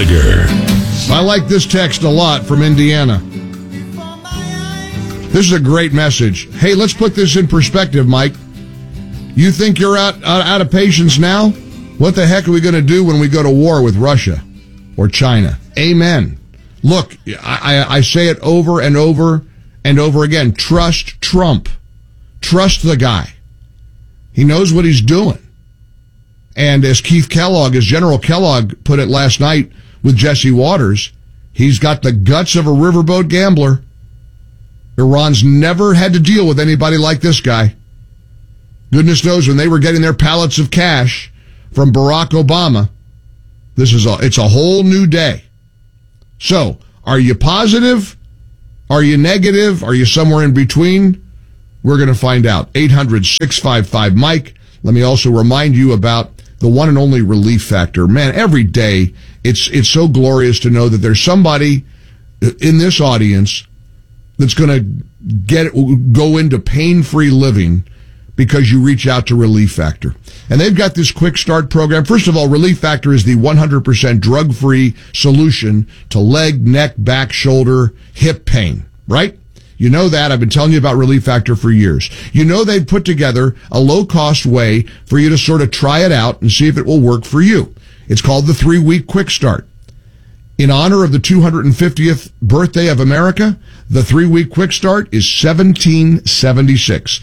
Gallagher. I like this text a lot from Indiana. This is a great message. Hey, let's put this in perspective, Mike. You think you're out of patience now? What the heck are we going to do when we go to war with Russia or China? Amen. Look, I say it over and over and over again. Trust Trump. Trust the guy. He knows what he's doing. And as General Kellogg put it last night with Jesse Waters, he's got the guts of a riverboat gambler. Iran's never had to deal with anybody like this guy. Goodness knows when they were getting their pallets of cash from Barack Obama, it's a whole new day. So, are you positive? Are you negative? Are you somewhere in between? We're going to find out. 800-655-MIKE. Let me also remind you about the one and only Relief Factor. Man, every day, it's so glorious to know that there's somebody in this audience that's going to go into pain-free living because you reach out to Relief Factor. And they've got this quick start program. First of all, Relief Factor is the 100% drug-free solution to leg, neck, back, shoulder, hip pain, right? You know that. I've been telling you about Relief Factor for years. You know they've put together a low-cost way for you to sort of try it out and see if it will work for you. It's called the 3-Week Quick Start. In honor of the 250th birthday of America, the 3-Week Quick Start is $17.76.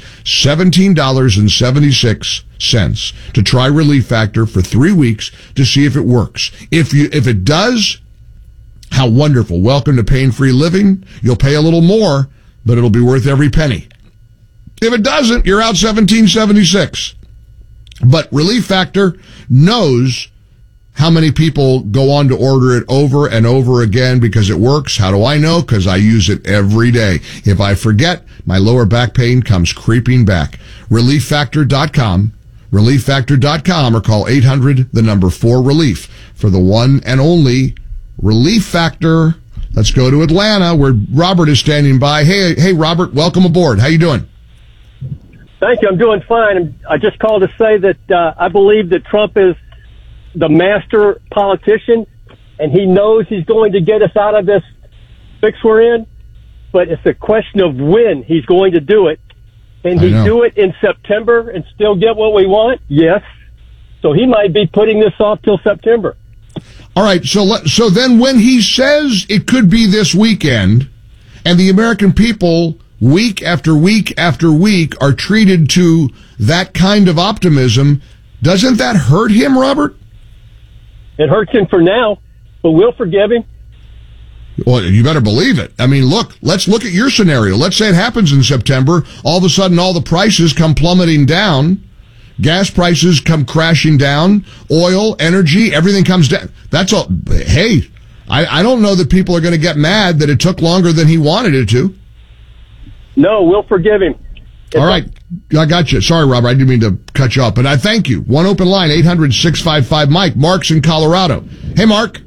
$17.76 to try Relief Factor for 3 weeks to see if it works. If it does, how wonderful. Welcome to pain-free living. You'll pay a little more, but it'll be worth every penny. If it doesn't, you're out $17.76. But Relief Factor knows how many people go on to order it over and over again because it works. How do I know? Because I use it every day. If I forget, my lower back pain comes creeping back. ReliefFactor.com, ReliefFactor.com, or call 800-4-RELIEF for the one and only Relief Factor. Let's go to Atlanta where Robert is standing by. Hey, Robert, welcome aboard. How you doing? Thank you. I'm doing fine. I just called to say that I believe that Trump is the master politician, and he knows he's going to get us out of this fix we're in, but it's a question of when he's going to do it. Can he do it in September and still get what we want? Yes. So he might be putting this off till September. All right, so then when he says it could be this weekend, and the American people week after week after week are treated to that kind of optimism, doesn't that hurt him, Robert? It hurts him for now, but we'll forgive him. Well, you better believe it. I mean, let's look at your scenario. Let's say it happens in September. All of a sudden, all the prices come plummeting down. Gas prices come crashing down. Oil, energy, everything comes down. That's all. Hey, I don't know that people are going to get mad that it took longer than he wanted it to. No, we'll forgive him. All right. I got you. Sorry, Robert. I didn't mean to cut you off, but I thank you. One open line, 800-655-MIKE. Mark's in Colorado. Hey, Mark.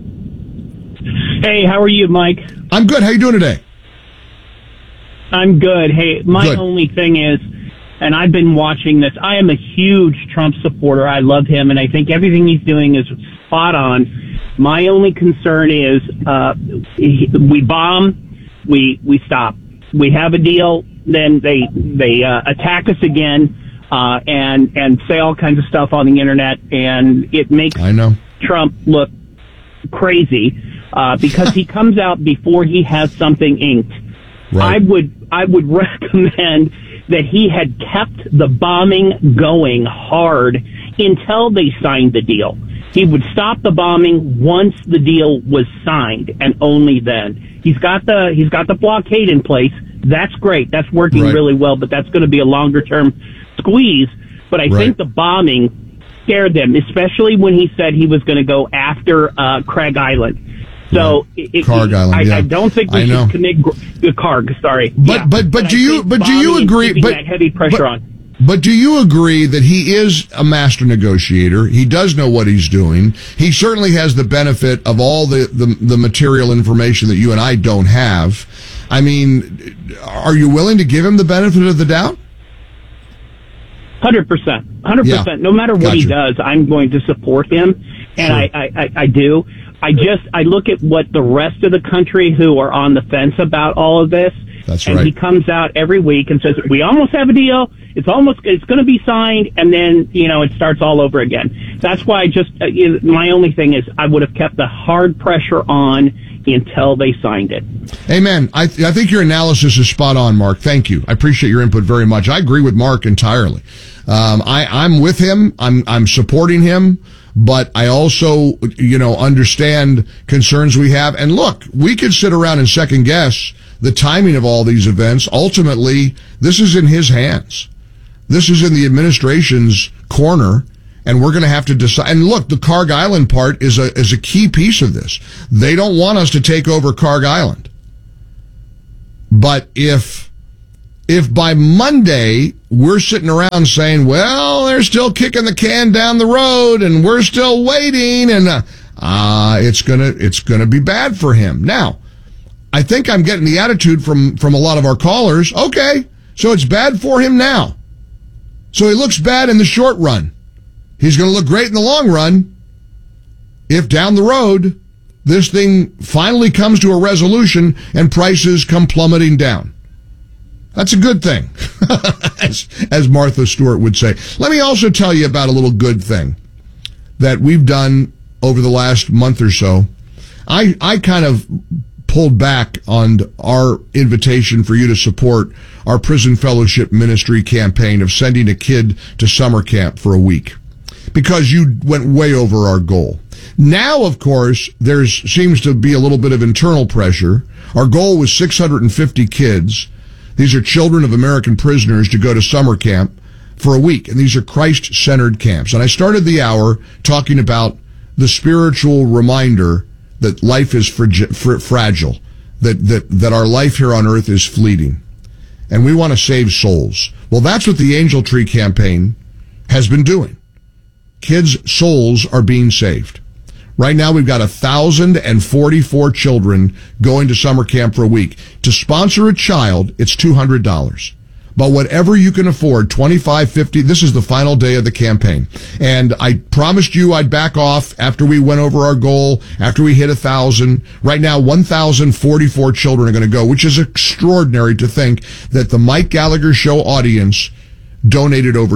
Hey, how are you, Mike? I'm good. How you doing today? I'm good. Hey, my only thing is, and I've been watching this, I am a huge Trump supporter. I love him, and I think everything he's doing is spot on. My only concern is we bomb, we stop. We have a deal, then they attack us again and say all kinds of stuff on the internet, and it makes Trump look crazy because he comes out before he has something inked. Right. I would recommend that he had kept the bombing going hard until they signed the deal. He would stop the bombing once the deal was signed, and only then. He's got the blockade in place. That's great. That's working really well, but that's going to be a longer term squeeze. But I think the bombing scared them, especially when he said he was going to go after Craig Island. So Karg Island, I don't think we should commit Karg. Sorry, but do you agree? But that heavy pressure on. But do you agree that he is a master negotiator? He does know what he's doing. He certainly has the benefit of all the material information that you and I don't have. I mean, are you willing to give him the benefit of the doubt? 100%. 100%. No matter what he does, I'm going to support him, and I do. I look at what the rest of the country who are on the fence about all of this. That's and right. He comes out every week and says, we almost have a deal. It's going to be signed. And then, it starts all over again. That's why my only thing is I would have kept the hard pressure on until they signed it. Amen. I think your analysis is spot on, Mark. Thank you. I appreciate your input very much. I agree with Mark entirely. I'm with him. I'm supporting him. But I also, understand concerns we have. And look, we could sit around and second guess the timing of all these events. Ultimately, this is in his hands. This is in the administration's corner, and we're going to have to decide. And look, the Karg Island part is a key piece of this. They don't want us to take over Karg Island. But if by Monday we're sitting around saying, well, they're still kicking the can down the road and we're still waiting, and it's gonna be bad for him. Now, I think I'm getting the attitude from a lot of our callers. Okay, so it's bad for him now. So he looks bad in the short run. He's going to look great in the long run if down the road this thing finally comes to a resolution and prices come plummeting down. That's a good thing, as Martha Stewart would say. Let me also tell you about a little good thing that we've done over the last month or so. I kind of pulled back on our invitation for you to support our prison fellowship ministry campaign of sending a kid to summer camp for a week because you went way over our goal. Now, of course, there seems to be a little bit of internal pressure. Our goal was 650 kids. These are children of American prisoners to go to summer camp for a week, and these are Christ-centered camps. And I started the hour talking about the spiritual reminder that life is fragile, that our life here on earth is fleeting, and we want to save souls. Well, that's what the Angel Tree campaign has been doing. Kids' souls are being saved. Right now, we've got 1,044 children going to summer camp for a week. To sponsor a child, it's $200. But whatever you can afford, $25, $50, this is the final day of the campaign. And I promised you I'd back off after we went over our goal, after we hit 1,000. Right now, 1,044 children are going to go, which is extraordinary to think that the Mike Gallagher Show audience donated over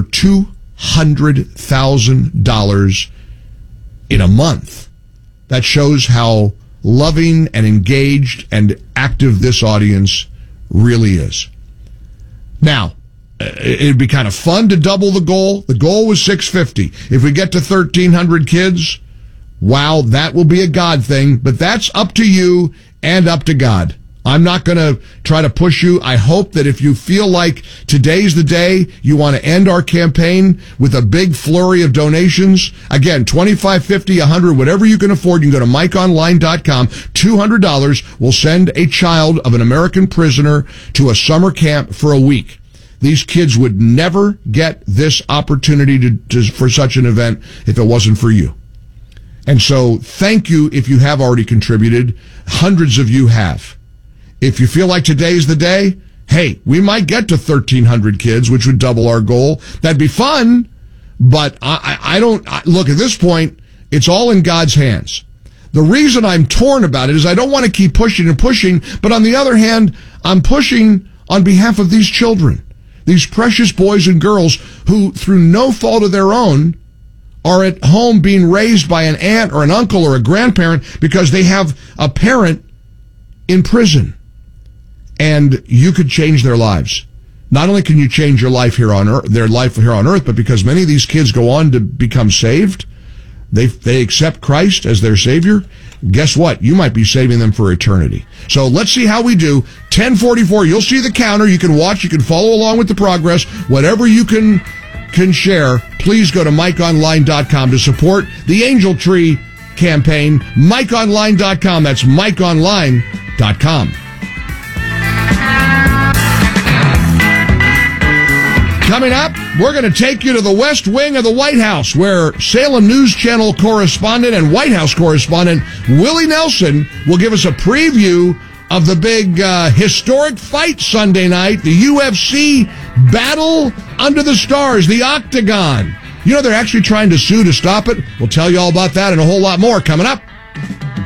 $200,000 in a month. That shows how loving and engaged and active this audience really is. Now, it'd be kind of fun to double the goal. The goal was 650. If we get to 1,300 kids, wow, that will be a God thing. But that's up to you and up to God. I'm not going to try to push you. I hope that if you feel like today's the day, you want to end our campaign with a big flurry of donations. Again, $25, $50, $100, whatever you can afford. You can go to MikeOnline.com. $200 will send a child of an American prisoner to a summer camp for a week. These kids would never get this opportunity for such an event if it wasn't for you. And so thank you if you have already contributed. Hundreds of you have. If you feel like today's the day, hey, we might get to 1,300 kids, which would double our goal. That'd be fun, but I don't look at this point. It's all in God's hands. The reason I'm torn about it is I don't want to keep pushing and pushing, but on the other hand, I'm pushing on behalf of these children, these precious boys and girls who, through no fault of their own, are at home being raised by an aunt or an uncle or a grandparent because they have a parent in prison. And you could change their lives. Not only can you change your life here on earth, their life here on earth, but because many of these kids go on to become saved, they accept Christ as their Savior. Guess what? You might be saving them for eternity. So let's see how we do. 1044. You'll see the counter. You can watch. You can follow along with the progress. Whatever you can share. Please go to MikeOnline.com to support the Angel Tree campaign. MikeOnline.com. That's MikeOnline.com. Coming up, we're going to take you to the West Wing of the White House, where Salem News Channel correspondent and White House correspondent Willie Nelson will give us a preview of the big historic fight Sunday night, the UFC Battle Under the Stars, the Octagon. You know, they're actually trying to sue to stop it. We'll tell you all about that and a whole lot more coming up.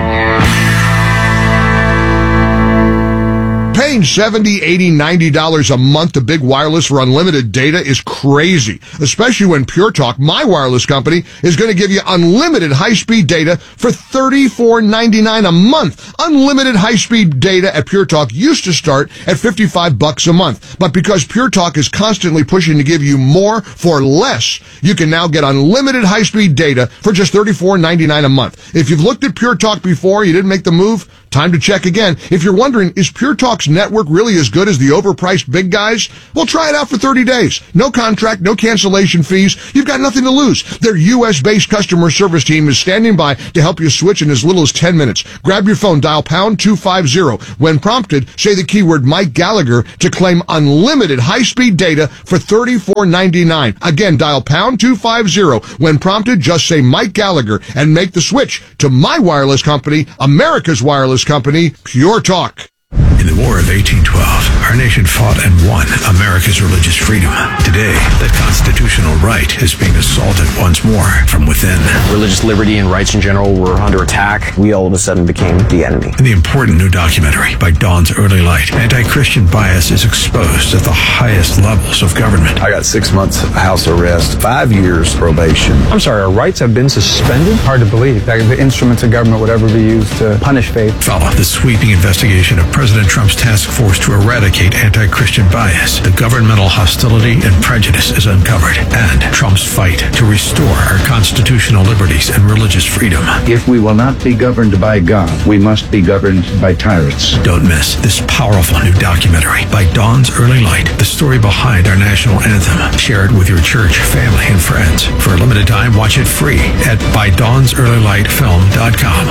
Paying $70, $80, $90 a month to Big Wireless for unlimited data is crazy, especially when Pure Talk, my wireless company, is going to give you unlimited high-speed data for $34.99 a month. Unlimited high-speed data at Pure Talk used to start at $55 a month, but because Pure Talk is constantly pushing to give you more for less, you can now get unlimited high-speed data for just $34.99 a month. If you've looked at Pure Talk before, you didn't make the move, time to check again. If you're wondering, is Pure Talk's network really as good as the overpriced big guys? Well, try it out for 30 days. No contract, no cancellation fees. You've got nothing to lose. Their U.S.-based customer service team is standing by to help you switch in as little as 10 minutes. Grab your phone, dial pound 250. When prompted, say the keyword Mike Gallagher to claim unlimited high-speed data for $34.99. Again, dial pound 250. When prompted, just say Mike Gallagher and make the switch to my wireless company, America's wireless company, Pure Talk. In the War of 1812, our nation fought and won America's religious freedom. Today, that constitutional right is being assaulted once more from within. Religious liberty and rights in general were under attack. We all of a sudden became the enemy. In the important new documentary by Dawn's Early Light, anti-Christian bias is exposed at the highest levels of government. I got 6 months house arrest, 5 years probation. I'm sorry, our rights have been suspended? Hard to believe that the instruments of government would ever be used to punish faith. Follow the sweeping investigation of President Trump's task force to eradicate anti-Christian bias. The governmental hostility and prejudice is uncovered, and Trump's fight to restore our constitutional liberties and religious freedom. If we will not be governed by God, we must be governed by tyrants. Don't miss this powerful new documentary by Dawn's Early Light, the story behind our national anthem. Share it with your church, family, and friends. For a limited time, watch it free at ByDawnsEarlyLightFilm.com.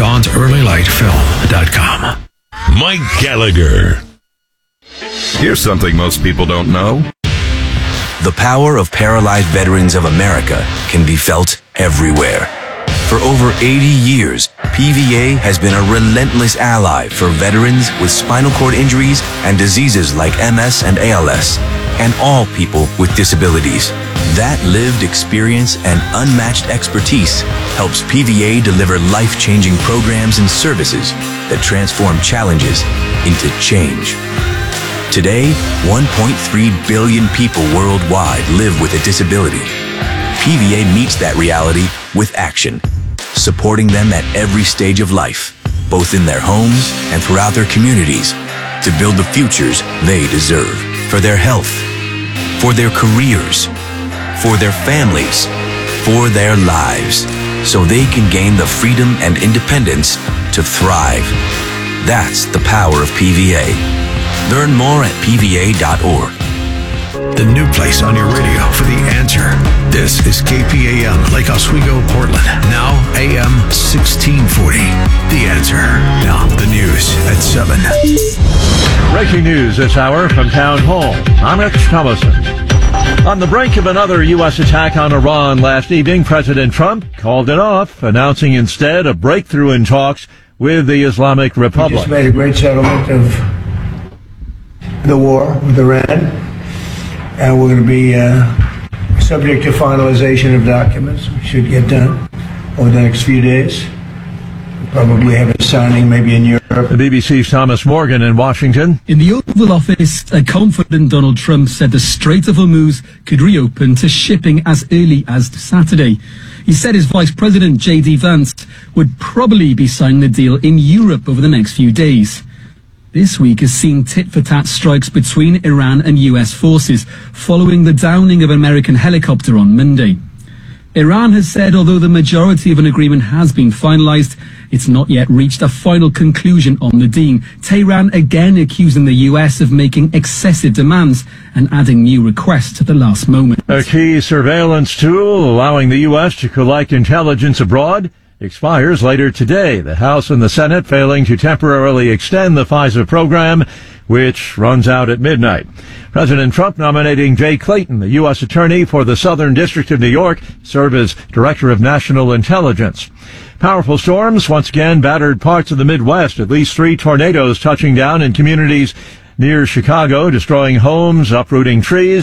ByDawnsEarlyLightFilm.com. Mike Gallagher. Here's something most people don't know. The power of Paralyzed Veterans of America can be felt everywhere. For over 80 years, PVA has been a relentless ally for veterans with spinal cord injuries and diseases like MS and ALS, and all people with disabilities. That lived experience and unmatched expertise helps PVA deliver life-changing programs and services that transform challenges into change. Today, 1.3 billion people worldwide live with a disability. PVA meets that reality with action, supporting them at every stage of life, both in their homes and throughout their communities, to build the futures they deserve for their health, for their careers, for their families, for their lives, so they can gain the freedom and independence to thrive. That's the power of PVA. Learn more at PVA.org. The new place on your radio for The Answer. This is KPAM, Lake Oswego, Portland. Now AM 1640. The Answer. Now the news at 7. Breaking news this hour from Town Hall. I'm Rich Thomason. On the brink of another U.S. attack on Iran last evening, President Trump called it off, announcing instead a breakthrough in talks with the Islamic Republic. We just made a great settlement of the war with Iran, and we're going to be subject to finalization of documents, which should get done over the next few days. We'll probably have a signing maybe in Europe. The BBC's Thomas Morgan in Washington. In the Oval Office, a confident Donald Trump said the Strait of Hormuz could reopen to shipping as early as Saturday. He said his Vice President, J.D. Vance, would probably be signing the deal in Europe over the next few days. This week has seen tit-for-tat strikes between Iran and U.S. forces following the downing of an American helicopter on Monday. Iran has said although the majority of an agreement has been finalized, it's not yet reached a final conclusion on the deal. Tehran again accusing the U.S. of making excessive demands and adding new requests at the last moment. A key surveillance tool allowing the U.S. to collect intelligence abroad expires later today. The House and the Senate failing to temporarily extend the FISA program, which runs out at midnight. President Trump nominating Jay Clayton, the U.S. Attorney for the Southern District of New York, serve as Director of National Intelligence. Powerful storms once again battered parts of the Midwest. At least 3 tornadoes touching down in communities near Chicago, destroying homes, uprooting trees,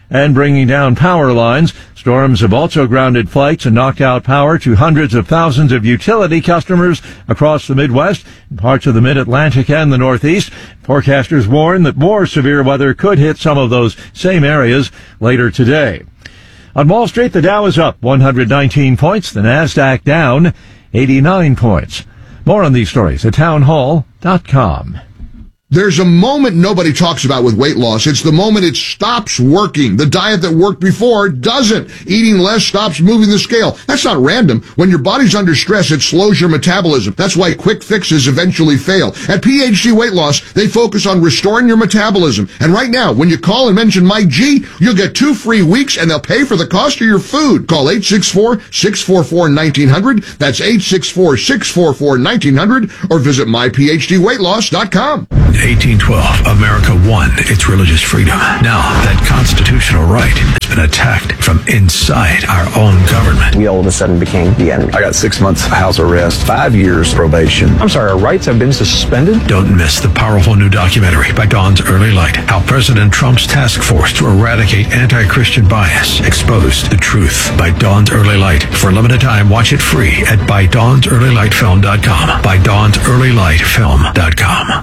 and bringing down power lines. Storms have also grounded flights and knocked out power to hundreds of thousands of utility customers across the Midwest, parts of the Mid-Atlantic and the Northeast. Forecasters warn that more severe weather could hit some of those same areas later today. On Wall Street, the Dow is up 119 points, the Nasdaq down 89 points. More on these stories at townhall.com. There's a moment nobody talks about with weight loss. It's the moment it stops working. The diet that worked before doesn't. Eating less stops moving the scale. That's not random. When your body's under stress, it slows your metabolism. That's why quick fixes eventually fail. At PhD Weight Loss, they focus on restoring your metabolism. And right now, when you call and mention Mike G, you'll get 2 free weeks and they'll pay for the cost of your food. Call 864-644-1900. That's 864-644-1900 or visit myphdweightloss.com. 1812, America won its religious freedom. Now, that constitutional right has been attacked from inside our own government. We all of a sudden became the enemy. I got 6 months house arrest, 5 years probation. I'm sorry, our rights have been suspended? Don't miss the powerful new documentary by Dawn's Early Light, how President Trump's task force to eradicate anti-Christian bias exposed the truth, by Dawn's Early Light. For a limited time, watch it free at ByDawnsEarlyLightFilm.com. ByDawnsEarlyLightFilm.com.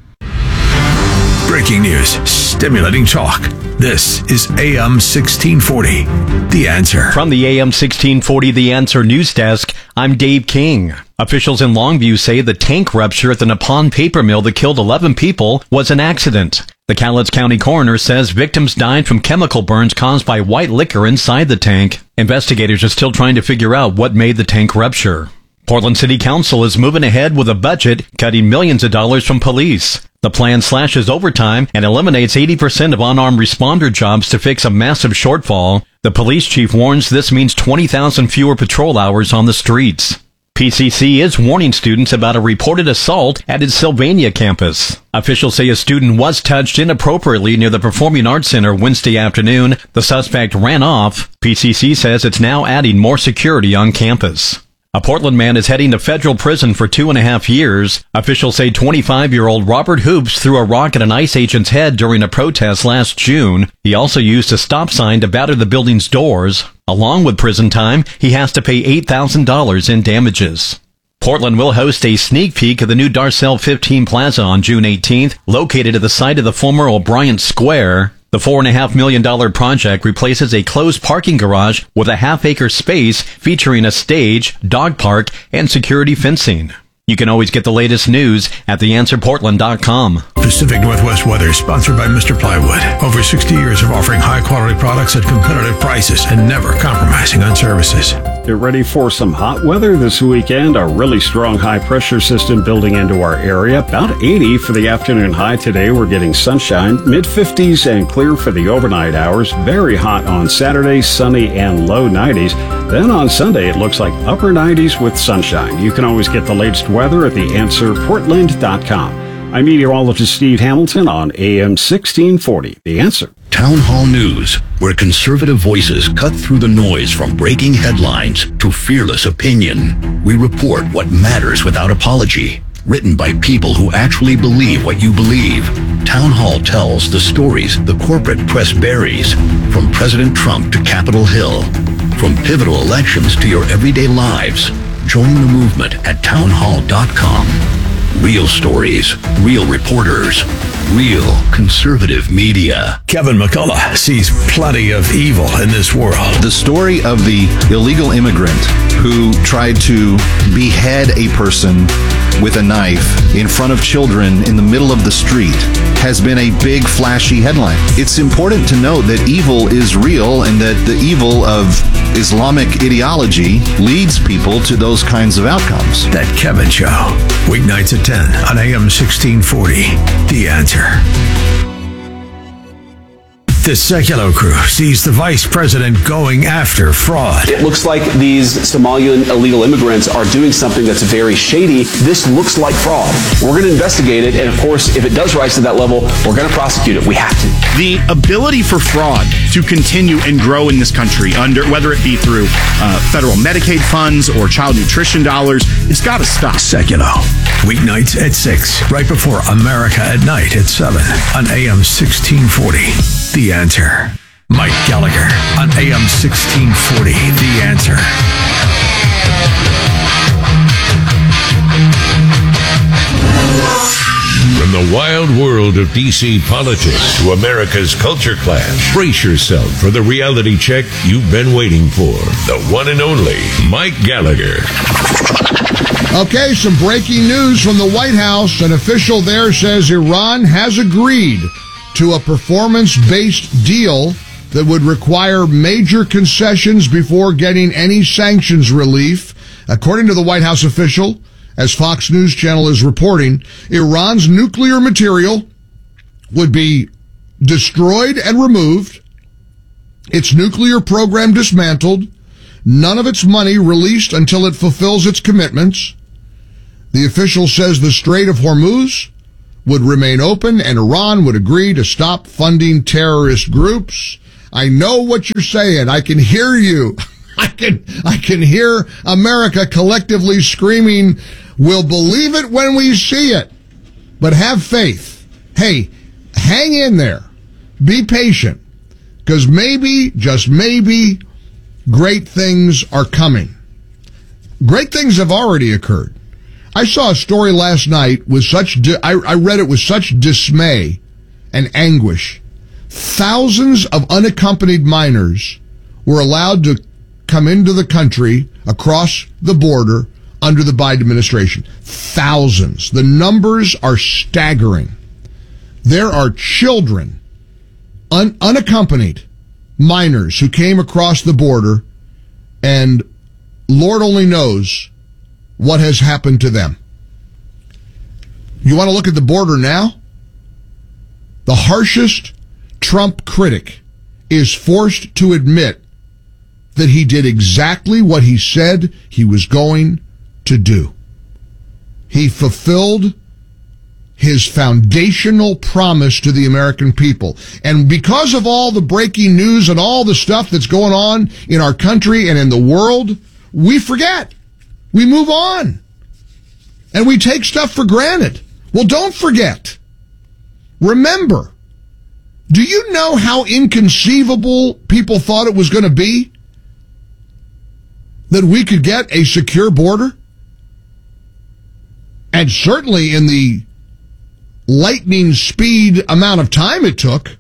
Breaking news, stimulating talk. This is AM 1640, The Answer. From the AM 1640 The Answer news desk, I'm Dave King. Officials in Longview say the tank rupture at the Nippon paper mill that killed 11 people was an accident. The Cowlitz County coroner says victims died from chemical burns caused by white liquor inside the tank. Investigators are still trying to figure out what made the tank rupture. Portland City Council is moving ahead with a budget, cutting millions of dollars from police. The plan slashes overtime and eliminates 80% of unarmed responder jobs to fix a massive shortfall. The police chief warns this means 20,000 fewer patrol hours on the streets. PCC is warning students about a reported assault at its Sylvania campus. Officials say a student was touched inappropriately near the Performing Arts Center Wednesday afternoon. The suspect ran off. PCC says it's now adding more security on campus. A Portland man is heading to federal prison for 2.5 years. Officials say 25-year-old Robert Hoops threw a rock at an ICE agent's head during a protest last June. He also used a stop sign to batter the building's doors. Along with prison time, he has to pay $8,000 in damages. Portland will host a sneak peek of the new Darcel 15 Plaza on June 18th, located at the site of the former O'Brien Square. The $4.5 million project replaces a closed parking garage with a half-acre space featuring a stage, dog park, and security fencing. You can always get the latest news at theanswerportland.com. Pacific Northwest weather, sponsored by Mr. Plywood. Over 60 years of offering high-quality products at competitive prices and never compromising on services. Get ready for some hot weather this weekend. A really strong high-pressure system building into our area. About 80 for the afternoon high today. We're getting sunshine, mid-50s and clear for the overnight hours. Very hot on Saturday, sunny and low 90s. Then on Sunday, it looks like upper 90s with sunshine. You can always get the latest weather at theanswerportland.com. I'm meteorologist Steve Hamilton on AM 1640. The Answer. Town Hall News, where conservative voices cut through the noise from breaking headlines to fearless opinion. We report what matters without apology. Written by people who actually believe what you believe. Town Hall tells the stories the corporate press buries, from President Trump to Capitol Hill, from pivotal elections to your everyday lives. Join the movement at townhall.com. Real stories, real reporters, real conservative media. Kevin McCullough sees plenty of evil in this world. The story of the illegal immigrant who tried to behead a person with a knife in front of children in the middle of the street has been a big, flashy headline. It's important to note that evil is real and that the evil of Islamic ideology leads people to those kinds of outcomes. That Kevin Show, weeknights at 10 on AM 1640. The Answer. The Secular Crew sees the vice president going after fraud. It looks like these Somalian illegal immigrants are doing something that's very shady. This looks like fraud. We're going to investigate it, and of course, if it does rise to that level, we're going to prosecute it. We have to. The ability for fraud to continue and grow in this country, under whether it be through federal Medicaid funds or child nutrition dollars, it's got to stop. Secular, weeknights at 6, right before America at Night at 7 on AM 1640. The Answer. Mike Gallagher on AM 1640, The Answer. From the wild world of D.C. politics to America's culture clash, brace yourself for the reality check you've been waiting for. The one and only Mike Gallagher. Okay, some breaking news from the White House. An official there says Iran has agreed to a performance-based deal that would require major concessions before getting any sanctions relief. According to the White House official, as Fox News Channel is reporting, Iran's nuclear material would be destroyed and removed, its nuclear program dismantled, none of its money released until it fulfills its commitments. The official says the Strait of Hormuz would remain open and Iran would agree to stop funding terrorist groups. I know what you're saying. I can hear you. I can hear America collectively screaming, we'll believe it when we see it. But have faith. Hey, hang in there. Be patient. Because maybe, just maybe, great things are coming. Great things have already occurred. I saw a story last night with I read it with such dismay and anguish. Thousands of unaccompanied minors were allowed to come into the country across the border under the Biden administration. Thousands. The numbers are staggering. There are children, unaccompanied minors who came across the border, and Lord only knows what has happened to them. You want to look at the border now? The harshest Trump critic is forced to admit that he did exactly what he said he was going to do. He fulfilled his foundational promise to the American people. And because of all the breaking news and all the stuff that's going on in our country and in the world, we forget. We move on. And we take stuff for granted. Well, don't forget. Remember. Do you know how inconceivable people thought it was going to be that we could get a secure border? And certainly in the lightning speed amount of time it took.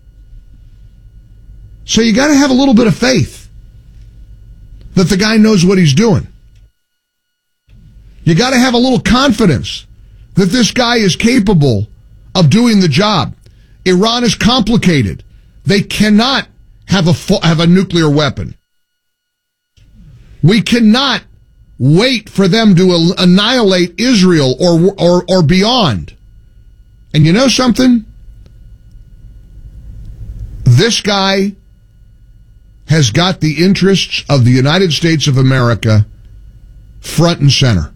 So you got to have a little bit of faith that the guy knows what he's doing. You got to have a little confidence that this guy is capable of doing the job. Iran is complicated. They cannot have a nuclear weapon. We cannot wait for them to annihilate Israel or beyond. And you know something? This guy has got the interests of the United States of America front and center.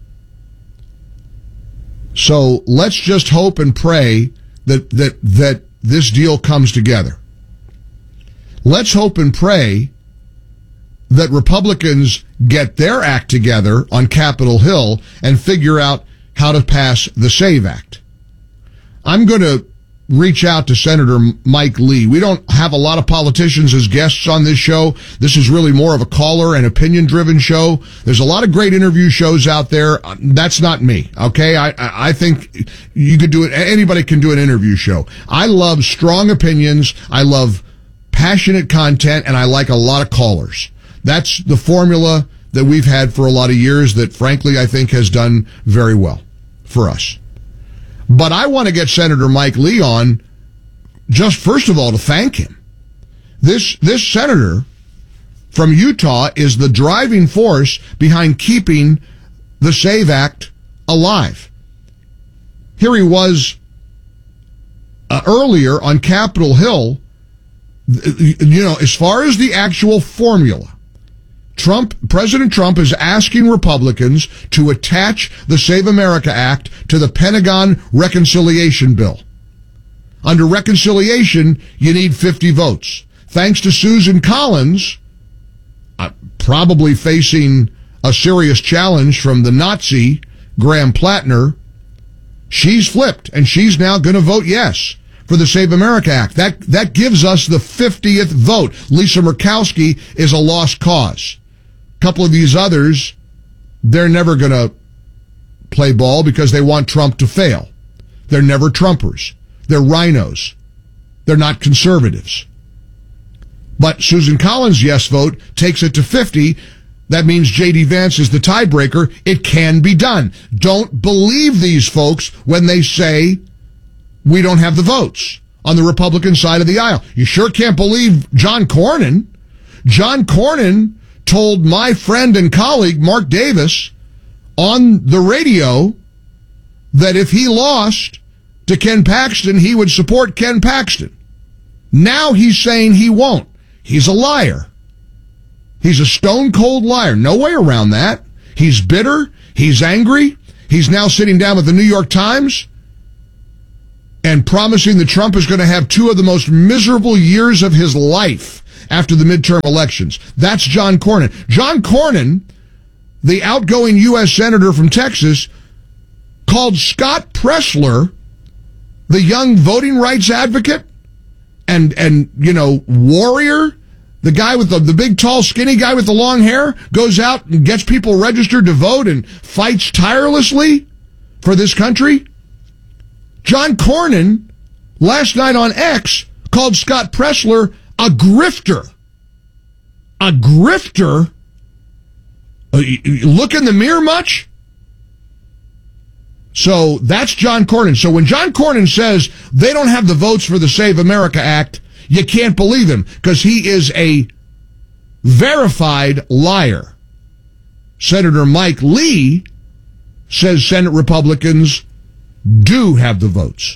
So let's just hope and pray that this deal comes together. Let's hope and pray that Republicans get their act together on Capitol Hill and figure out how to pass the SAVE Act. I'm going to reach out to Senator Mike Lee. We don't have a lot of politicians as guests on this show. This is really more of a caller and opinion-driven show. There's a lot of great interview shows out there. That's not me, okay? I think you could do it. Anybody can do an interview show. I love strong opinions. I love passionate content, and I like a lot of callers. That's the formula that we've had for a lot of years that, frankly, I think has done very well for us. But I want to get Senator Mike Lee on just first of all to thank him. This senator from Utah is the driving force behind keeping the SAVE Act alive. Here he was earlier on Capitol Hill. You know, as far as the actual formula, President Trump is asking Republicans to attach the Save America Act to the Pentagon reconciliation bill. Under reconciliation, you need 50 votes. Thanks to Susan Collins, probably facing a serious challenge from the Nazi Graham Plattner, she's flipped, and she's now going to vote yes for the Save America Act. That gives us the 50th vote. Lisa Murkowski is a lost cause. A couple of these others, they're never going to play ball because they want Trump to fail. They're never Trumpers. They're rhinos. They're not conservatives. But Susan Collins' yes vote takes it to 50. That means J.D. Vance is the tiebreaker. It can be done. Don't believe these folks when they say we don't have the votes on the Republican side of the aisle. You sure can't believe John Cornyn. John Cornyn told my friend and colleague Mark Davis on the radio that if he lost to Ken Paxton, he would support Ken Paxton. Now he's saying he won't. He's a liar. He's a stone-cold liar. No way around that. He's bitter. He's angry. He's now sitting down with the New York Times and promising that Trump is going to have two of the most miserable years of his life after the midterm elections. That's John Cornyn. John Cornyn, the outgoing U.S. Senator from Texas, called Scott Presler, the young voting rights advocate and warrior, the guy with the big, tall, skinny guy with the long hair, goes out and gets people registered to vote and fights tirelessly for this country. John Cornyn, last night on X, called Scott Presler a grifter. A grifter? Look in the mirror much? So that's John Cornyn. So when John Cornyn says they don't have the votes for the Save America Act, you can't believe him because he is a verified liar. Senator Mike Lee says Senate Republicans do have the votes.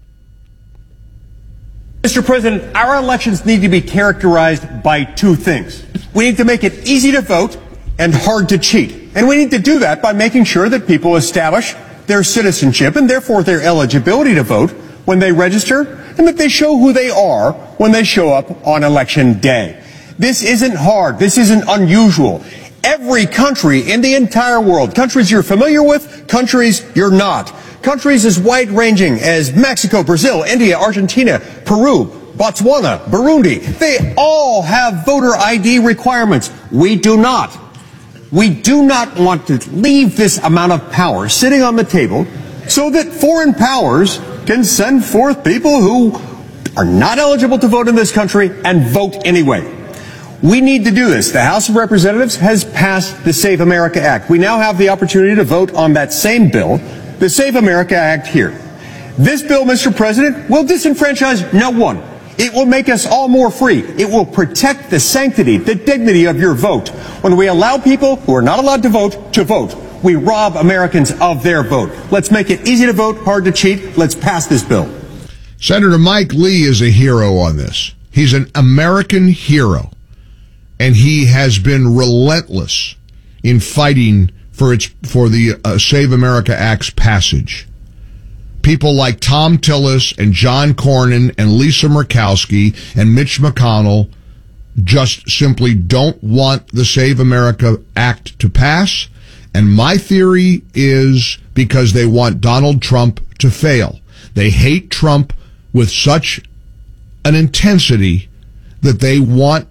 Mr. President, our elections need to be characterized by two things. We need to make it easy to vote and hard to cheat. And we need to do that by making sure that people establish their citizenship and therefore their eligibility to vote when they register and that they show who they are when they show up on election day. This isn't hard. This isn't unusual. Every country in the entire world, countries you're familiar with, countries you're not, countries as wide-ranging as Mexico, Brazil, India, Argentina, Peru, Botswana, Burundi, they all have voter ID requirements. We do not. We do not want to leave this amount of power sitting on the table so that foreign powers can send forth people who are not eligible to vote in this country and vote anyway. We need to do this. The House of Representatives has passed the Save America Act. We now have the opportunity to vote on that same bill, the Save America Act here. This bill, Mr. President, will disenfranchise no one. It will make us all more free. It will protect the sanctity, the dignity of your vote. When we allow people who are not allowed to vote, we rob Americans of their vote. Let's make it easy to vote, hard to cheat. Let's pass this bill. Senator Mike Lee is a hero on this. He's an American hero. And he has been relentless in fighting for the Save America Act's passage. People like Tom Tillis and John Cornyn and Lisa Murkowski and Mitch McConnell just simply don't want the Save America Act to pass. And my theory is because they want Donald Trump to fail. They hate Trump with such an intensity that they want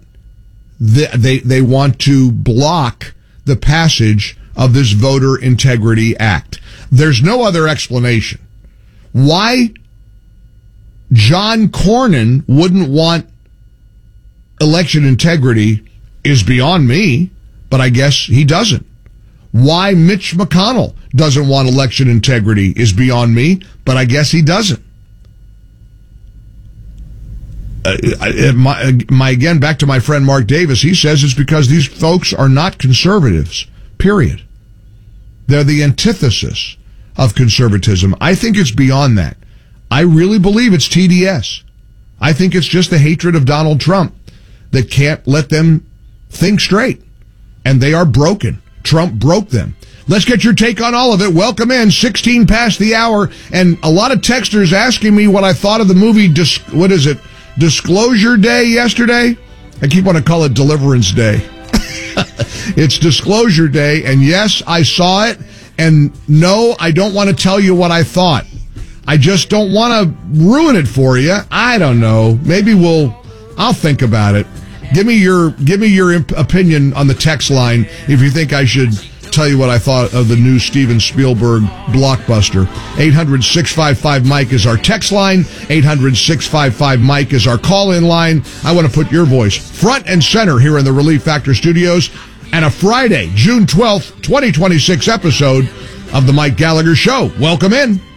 they want to block the passage of this Voter Integrity Act. There's no other explanation. Why John Cornyn wouldn't want election integrity is beyond me, but I guess he doesn't. Why Mitch McConnell doesn't want election integrity is beyond me, but I guess he doesn't. Again, back to my friend Mark Davis, he says it's because these folks are not conservatives, period. They're the antithesis of conservatism. I think it's beyond that. I really believe it's TDS. I think it's just the hatred of Donald Trump that can't let them think straight. And they are broken. Trump broke them. Let's get your take on all of it. Welcome in, 16 past the hour, and a lot of texters asking me what I thought of the movie, Disclosure Day yesterday? I keep wanting to call it Deliverance Day. It's Disclosure Day, and yes, I saw it, and no, I don't want to tell you what I thought. I just don't want to ruin it for you. I don't know. Maybe I'll think about it. Give me your opinion on the text line if you think I should tell you what I thought of the new Steven Spielberg blockbuster. 800-655-MIKE is our text line. 800-655-MIKE is our call-in line. I want to put your voice front and center here in the Relief Factor studios and a Friday, June 12th, 2026 episode of The Mike Gallagher Show. Welcome in.